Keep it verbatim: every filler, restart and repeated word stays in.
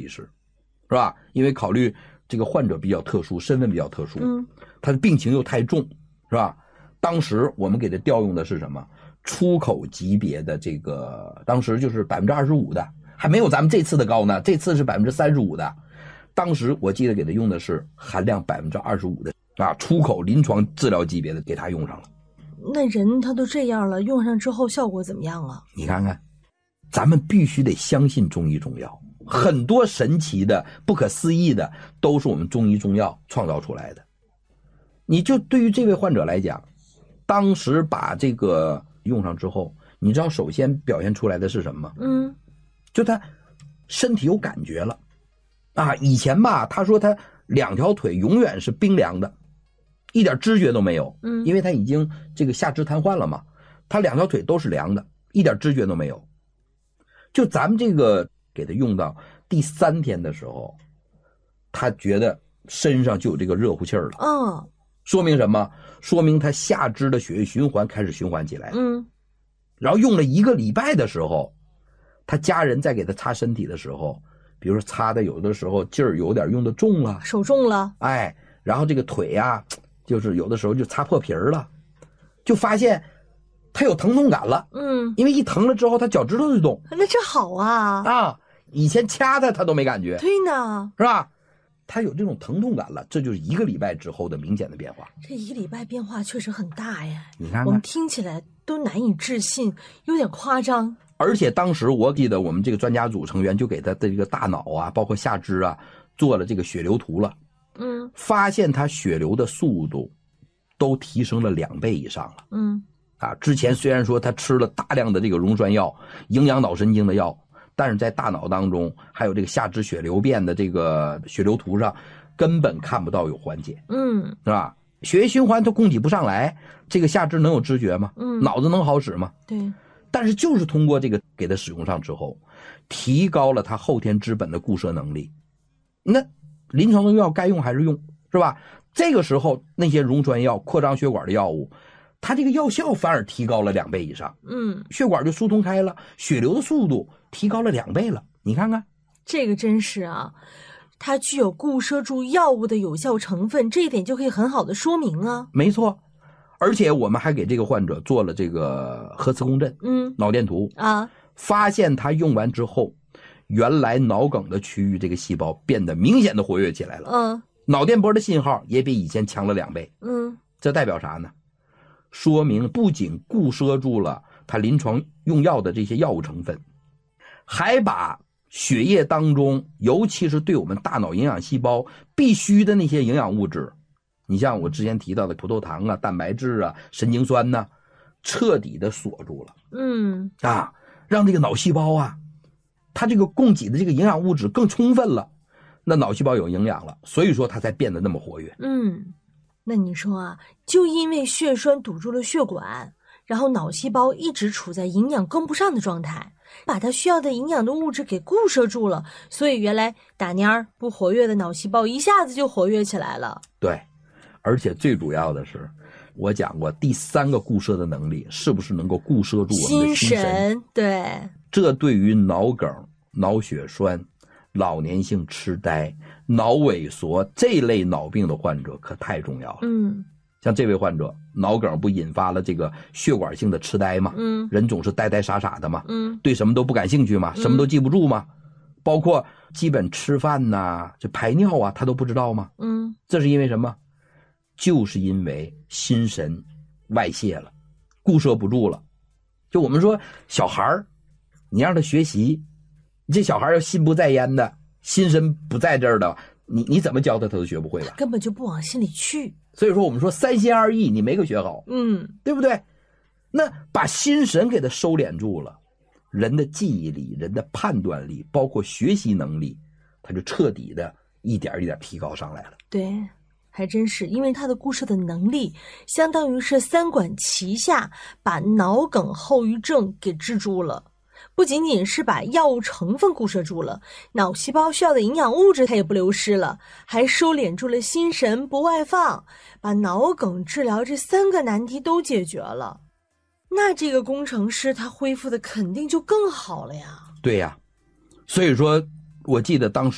医师，是吧？因为考虑这个患者比较特殊，身份比较特殊， 嗯， 他的病情又太重，是吧？当时我们给他调用的是什么？出口级别的这个，当时就是百分之二十五的，还没有咱们这次的高呢，这次是百分之三十五的。当时我记得给他用的是含量百分之二十五的啊，出口临床治疗级别的，给他用上了。 那人他都这样了，用上之后效果怎么样啊？ 你看看，咱们必须得相信中医中药，很多神奇的、不可思议的，都是我们中医中药创造出来的。你就对于这位患者来讲，当时把这个用上之后，你知道首先表现出来的是什么吗？ 嗯， 就他身体有感觉了啊！以前吧，他说他两条腿永远是冰凉的，一点知觉都没有。 嗯， 因为他已经这个下肢瘫痪了嘛，他两条腿都是凉的，一点知觉都没有。就咱们这个给他用到第三天的时候，他觉得身上就有这个热乎气儿了。 哦， 说明什么？说明他下肢的血液循环开始循环起来了。 嗯， 然后用了一个礼拜的时候，他家人在给他擦身体的时候，比如说擦的有的时候劲儿有点用的重了， 手重了， 哎，然后这个腿呀、啊，就是有的时候就擦破皮儿了，就发现他有疼痛感了。 嗯， 因为一疼了之后，他脚趾头就动。 那这好啊啊！以前掐他他都没感觉， 对呢， 是吧？他有这种疼痛感了，这就是一个礼拜之后的明显的变化。 这一个礼拜变化确实很大呀， 你看看， 我们听起来都难以置信，有点夸张。 而且当时我记得我们这个专家组成员就给他的这个大脑啊，包括下肢啊，做了这个血流图了。 嗯， 发现他血流的速度都提升了两倍以上了。 嗯， 啊，之前虽然说他吃了大量的这个溶栓药、营养脑神经的药，但是在大脑当中还有这个下肢血流变的这个血流图上，根本看不到有缓解。 嗯， 是吧？血液循环都供给不上来，这个下肢能有知觉吗？ 嗯， 脑子能好使吗？ 对。 但是就是通过这个给他使用上之后，提高了他后天之本的固摄能力。那临床中药该用还是用，是吧？这个时候那些溶栓药、扩张血管的药物，它这个药效反而提高了两倍以上。 嗯， 血管就疏通开了，血流的速度提高了两倍了。你看看， 这个真是啊，它具有固摄住药物的有效成分，这一点就可以很好的说明啊。 没错。而且我们还给这个患者做了这个核磁共振， 嗯， 脑电图啊， 发现他用完之后，原来脑梗的区域这个细胞变得明显的活跃起来了。 嗯， 脑电波的信号也比以前强了两倍。 嗯， 这代表啥呢？说明不仅固摄住了他临床用药的这些药物成分，还把血液当中，尤其是对我们大脑营养细胞必须的那些营养物质，你像我之前提到的葡萄糖啊、蛋白质啊、神经酸呐、啊，彻底的锁住了。 嗯， 啊，让这个脑细胞啊，它这个供给的这个营养物质更充分了，那脑细胞有营养了，所以说它才变得那么活跃。 嗯，那你说啊，就因为血栓堵住了血管，然后脑细胞一直处在营养跟不上的状态，把它需要的营养的物质给固摄住了，所以原来打蔫儿不活跃的脑细胞一下子就活跃起来了。 对，而且最主要的是，我讲过第三个固摄的能力是不是能够固摄住我们的心神？ 心神，对， 这对于脑梗、脑血栓、老年性痴呆、脑萎缩这类脑病的患者可太重要了。 嗯， 像这位患者，脑梗不引发了这个血管性的痴呆吗？ 嗯， 人总是呆呆傻傻的嘛， 嗯， 对什么都不感兴趣嘛，什么都记不住嘛，嗯、包括基本吃饭呐、这排尿啊，他都不知道吗？ 嗯，这是因为什么？就是因为心神外泄了，固摄不住了。就我们说小孩儿，你让他学习，这小孩要心不在焉的，心神不在这儿的，你你怎么教他他都学不会吧？ 根本就不往心里去。 所以说我们说三心二意，你没个学好， 嗯， 对不对？那把心神给他收敛住了，人的记忆力、人的判断力，包括学习能力，他就彻底的一点一点提高上来了。 对，还真是，因为他的固摄的能力，相当于是三管齐下，把脑梗后遗症给治住了。不仅仅是把药物成分固摄住了，脑细胞需要的营养物质它也不流失了，还收敛住了心神不外放，把脑梗治疗这三个难题都解决了。那这个工程师他恢复的肯定就更好了呀。 对呀，所以说我记得当时